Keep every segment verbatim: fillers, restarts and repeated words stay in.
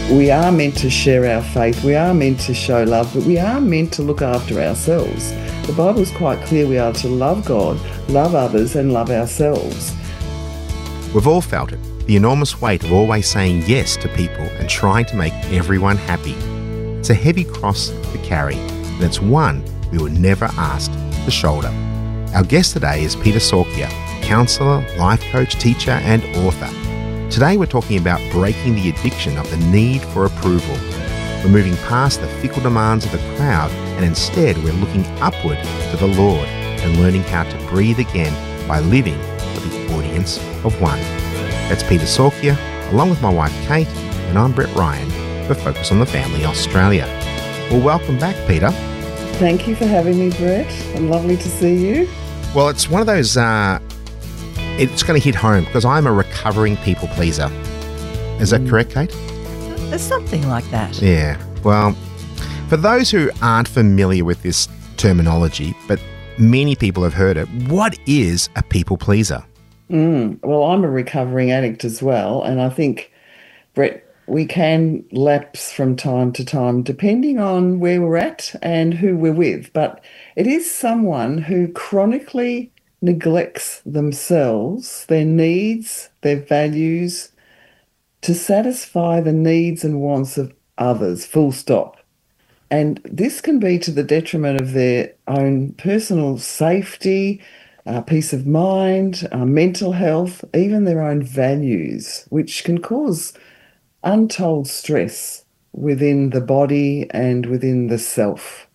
We are meant to share our faith, we are meant to show love, but we are meant to look after ourselves. The Bible is quite clear we are to love God, love others and love ourselves. We've all felt it, the enormous weight of always saying yes to people and trying to make everyone happy. It's a heavy cross to carry, and it's one we were never asked to shoulder. Our guest today is Peter Sorkia, counsellor, life coach, teacher and author. Today we're talking about breaking the addiction of the need for approval. We're moving past the fickle demands of the crowd and instead we're looking upward to the Lord and learning how to breathe again by living for the audience of one. That's Peter Sorkia, along with my wife Kate, and I'm Brett Ryan for Focus on the Family Australia. Well, welcome back, Peter. Thank you for having me, Brett. Lovely to see you. Well, it's one of those... Uh, It's going to hit home because I'm a recovering people pleaser. Is that correct, Kate? There's something like that. Yeah. Well, for those who aren't familiar with this terminology, but many people have heard it, what is a people pleaser? Mm, well, I'm a recovering addict as well, and I think, Brett, we can lapse from time to time depending on where we're at and who we're with, but it is someone who chronically neglects themselves, their needs, their values, to satisfy the needs and wants of others, full stop. And this can be to the detriment of their own personal safety, uh, peace of mind, uh, mental health, even their own values, which can cause untold stress within the body and within the self.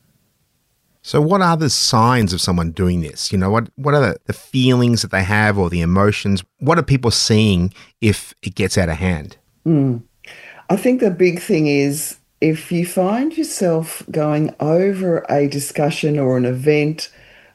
So what are the signs of someone doing this? You know, what, what are the, the feelings that they have or the emotions? What are people seeing if it gets out of hand? Mm. I think the big thing is if you find yourself going over a discussion or an event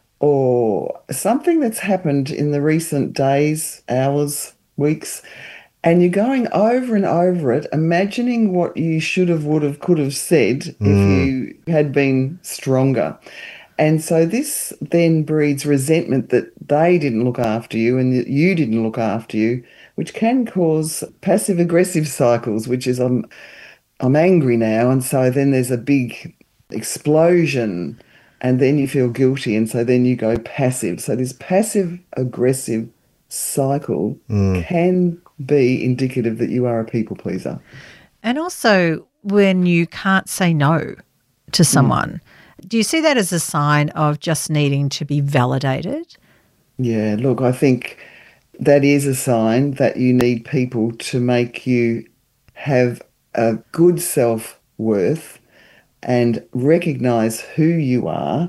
or something that's happened in the recent days, hours, weeks, and you're going over and over it, imagining what you should have, would have, could have said mm. if you had been stronger. And so this then breeds resentment that they didn't look after you and that you didn't look after you, which can cause passive-aggressive cycles, which is I'm, I'm angry now, and so then there's a big explosion and then you feel guilty, and so then you go passive. So this passive-aggressive cycle mm. can be indicative that you are a people pleaser. And also when you can't say no to someone, mm. do you see that as a sign of just needing to be validated? Yeah, look, I think that is a sign that you need people to make you have a good self-worth and recognise who you are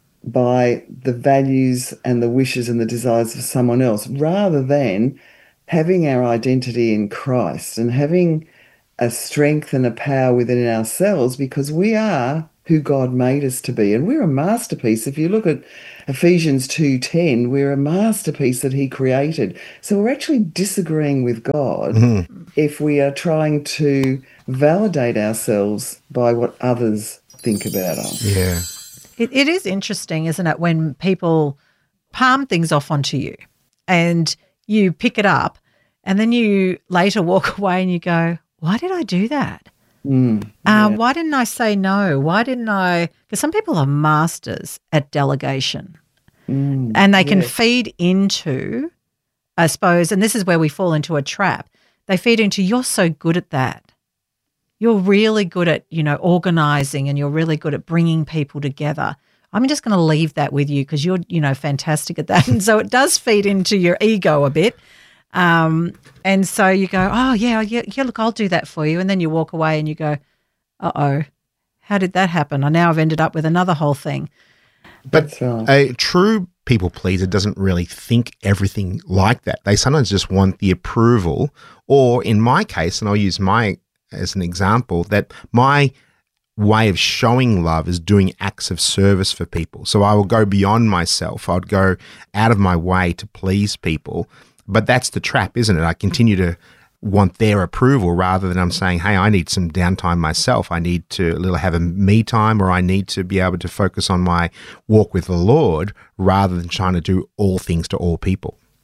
by the values and the wishes and the desires of someone else, rather than having our identity in Christ and having a strength and a power within ourselves, because we are who God made us to be. And we're a masterpiece. If you look at Ephesians two ten, we're a masterpiece that he created. So we're actually disagreeing with God mm-hmm. if we are trying to validate ourselves by what others think about us. Yeah. It, it is interesting, isn't it, when people palm things off onto you and you pick it up and then you later walk away and you go, why did I do that? Mm, yeah. uh, why didn't I say no? Why didn't I? Because some people are masters at delegation mm, and they can yes. feed into, I suppose, and this is where we fall into a trap. They feed into, you're so good at that. You're really good at, you know, organising, and you're really good at bringing people together. I'm just going to leave that with you because you're, you know, fantastic at that. And so it does feed into your ego a bit. Um, and so you go, oh, yeah, yeah, yeah, look, I'll do that for you. And then you walk away and you go, uh-oh, how did that happen? I now I've ended up with another whole thing. But right. a true people pleaser doesn't really think everything like that. They sometimes just want the approval, or in my case, and I'll use my as an example, that my way of showing love is doing acts of service for people. So I will go beyond myself. I'd go out of my way to please people. But that's the trap, isn't it? I continue to want their approval rather than I'm saying, hey, I need some downtime myself. I need to a little have a me time, or I need to be able to focus on my walk with the Lord rather than trying to do all things to all people.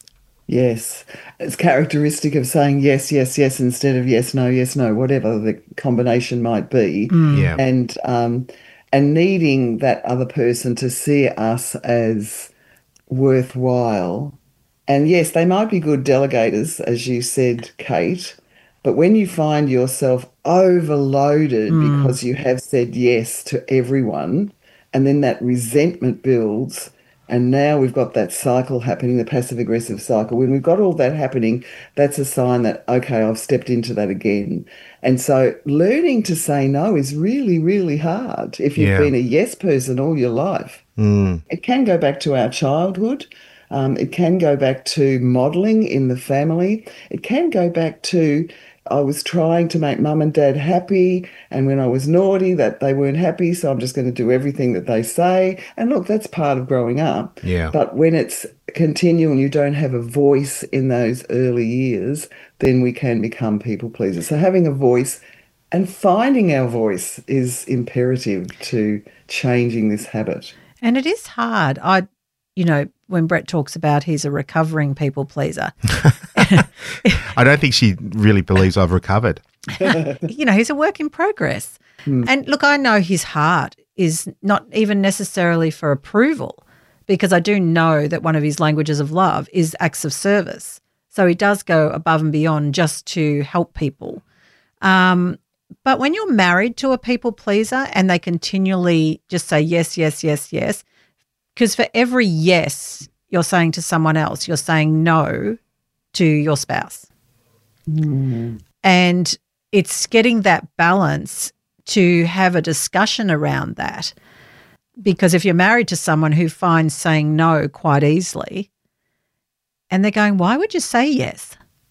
Yes. It's characteristic of saying yes, yes, yes instead of yes, no, yes, no, whatever the combination might be. Mm. Yeah. And um, and needing that other person to see us as worthwhile. And yes, they might be good delegators, as you said, Kate, but when you find yourself overloaded Mm. because you have said yes to everyone, and then that resentment builds, and now we've got that cycle happening, the passive aggressive cycle. When we've got all that happening, that's a sign that, okay, I've stepped into that again. And so learning to say no is really, really hard if you've Yeah. been a yes person all your life. Mm. It can go back to our childhood. Um, it can go back to modelling in the family. It can go back to I was trying to make mum and dad happy, and when I was naughty, that they weren't happy, so I'm just going to do everything that they say. And look, that's part of growing up. Yeah. But when it's continual and you don't have a voice in those early years, then we can become people pleasers. So having a voice and finding our voice is imperative to changing this habit. And it is hard. I, you know, when Brett talks about he's a recovering people pleaser, I don't think she really believes I've recovered. you know, he's a work in progress. Mm. And look, I know his heart is not even necessarily for approval, because I do know that one of his languages of love is acts of service. So he does go above and beyond just to help people. Um, but when you're married to a people pleaser and they continually just say yes, yes, yes, yes, because for every yes you're saying to someone else, you're saying no to your spouse. Mm. And it's getting that balance to have a discussion around that. Because if you're married to someone who finds saying no quite easily, and they're going, why would you say yes?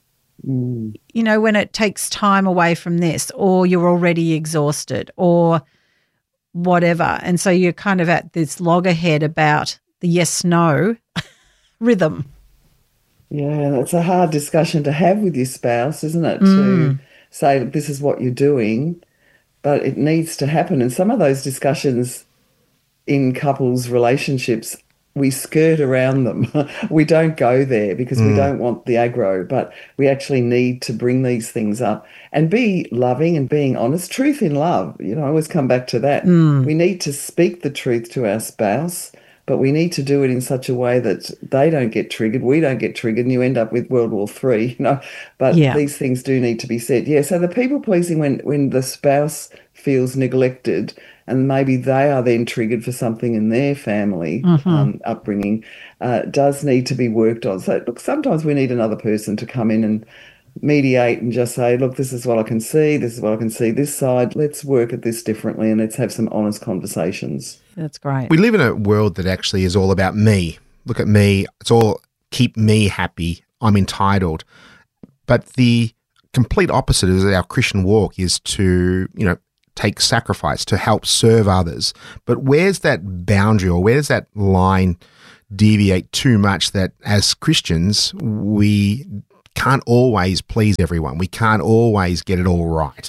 Mm. You know, when it takes time away from this, or you're already exhausted, or whatever. And so you're kind of at this loggerhead about the yes-no rhythm. Yeah, that's a hard discussion to have with your spouse, isn't it? Mm. To say, look, this is what you're doing, but it needs to happen. And some of those discussions in couples' relationships, we skirt around them. We don't go there because we Mm. don't want the aggro, but we actually need to bring these things up and be loving and being honest. Truth in love, you know, I always come back to that. Mm. We need to speak the truth to our spouse, but we need to do it in such a way that they don't get triggered, we don't get triggered, and you end up with World War Three, you know. But Yeah. these things do need to be said. Yeah, so the people pleasing when, when the spouse feels neglected and maybe they are then triggered for something in their family Mhm. um, upbringing, uh, does need to be worked on. So look, sometimes we need another person to come in and mediate and just say, look, this is what I can see, this is what I can see this side, let's work at this differently and let's have some honest conversations. That's great. We live in a world that actually is all about me. Look at me. It's all keep me happy. I'm entitled. But the complete opposite of our Christian walk is to, you know, take sacrifice, to help serve others. But where's that boundary, or where's that line deviate too much that as Christians we can't always please everyone. We can't always get it all right.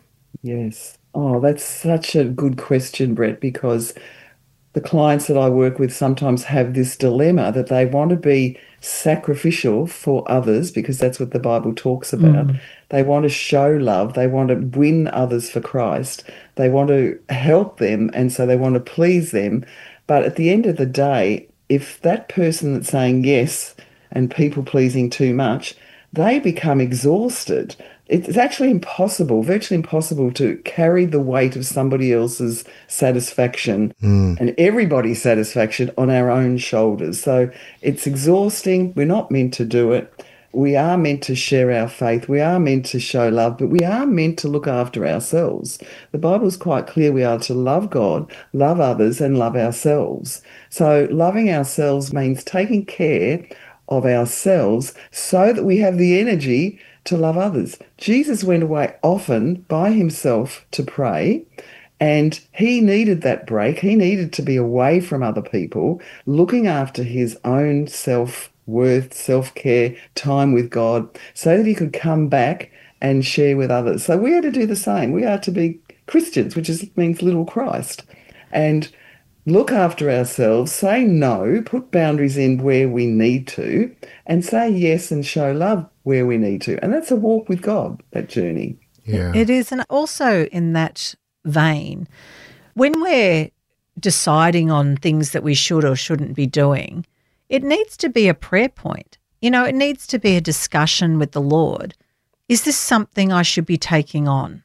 Yes. Oh, that's such a good question, Brett, because the clients that I work with sometimes have this dilemma that they want to be sacrificial for others because that's what the Bible talks about. Mm. They want to show love. They want to win others for Christ. They want to help them, and so they want to please them. But at the end of the day, if that person that's saying yes and people pleasing too much, they become exhausted. It's actually impossible, virtually impossible, to carry the weight of somebody else's satisfaction Mm. and everybody's satisfaction on our own shoulders. So it's exhausting. We're not meant to do it. We are meant to share our faith. We are meant to show love, but we are meant to look after ourselves. The Bible's quite clear we are to love God, love others, and love ourselves. So loving ourselves means taking care of ourselves so that we have the energy to love others. Jesus went away often by himself to pray, and he needed that break. He needed to be away from other people, looking after his own self-worth, self-care, time with God, so that he could come back and share with others. So we are to do the same. We are to be Christians, which is, means little Christ. And look after ourselves, say no, put boundaries in where we need to, and say yes and show love where we need to. And that's a walk with God, that journey. Yeah. It is. And also in that vein, when we're deciding on things that we should or shouldn't be doing, it needs to be a prayer point. You know, it needs to be a discussion with the Lord. Is this something I should be taking on?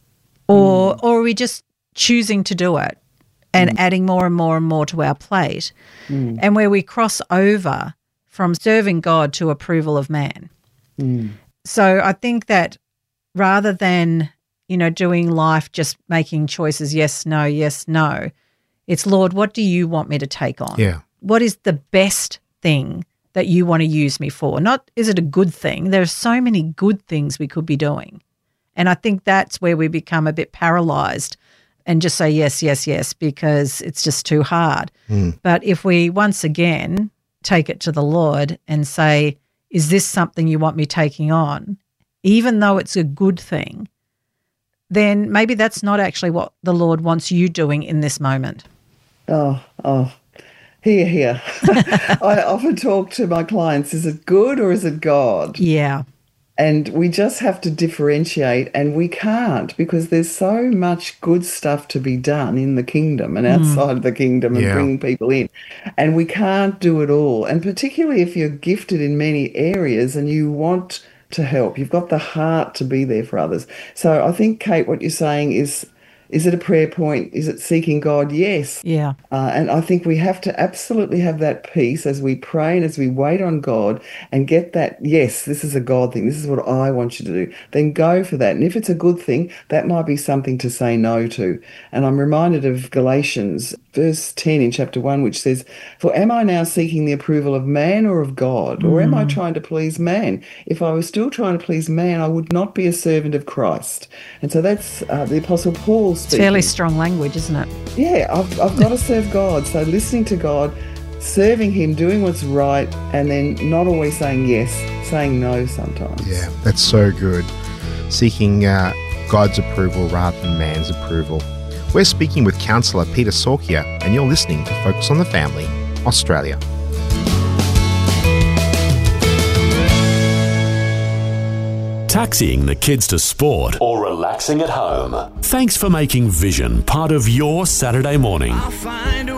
Or, mm. or are we just choosing to do it and mm. adding more and more and more to our plate? Mm. And where we cross over from serving God to approval of man. Mm. So I think that rather than, you know, doing life just making choices, yes, no, yes, no, it's, Lord, what do you want me to take on? Yeah. What is the best thing that you want to use me for? Not is it a good thing? There are so many good things we could be doing. And I think that's where we become a bit paralyzed and just say yes, yes, yes, because it's just too hard. Mm. But if we once again take it to the Lord and say, is this something you want me taking on? Even though it's a good thing, then maybe that's not actually what the Lord wants you doing in this moment. Oh, oh, here, here. I often talk to my clients, is it good or is it God? Yeah. And we just have to differentiate, and we can't, because there's so much good stuff to be done in the kingdom and outside mm. of the kingdom and yeah. bringing people in. And we can't do it all. And particularly if you're gifted in many areas and you want to help, you've got the heart to be there for others. So I think, Kate, what you're saying is, is it a prayer point? Is it seeking God? Yes. Yeah. Uh, and I think we have to absolutely have that peace as we pray and as we wait on God and get that, yes, this is a God thing. This is what I want you to do. Then go for that. And if it's a good thing, that might be something to say no to. And I'm reminded of Galatians verse ten in chapter one, which says, for am I now seeking the approval of man or of God? Or am I trying to please man? If I was still trying to please man, I would not be a servant of Christ. And so that's uh, the Apostle Paul speaking. It's fairly strong language, isn't it? Yeah, I've, I've got to serve God. So listening to God, serving him, doing what's right, and then not always saying yes, saying no sometimes. Yeah, that's so good. Seeking uh, God's approval rather than man's approval. We're speaking with counsellor Peter Sorkia, and you're listening to Focus on the Family, Australia. Taxiing the kids to sport or relaxing at home. Thanks for making Vision part of your Saturday morning.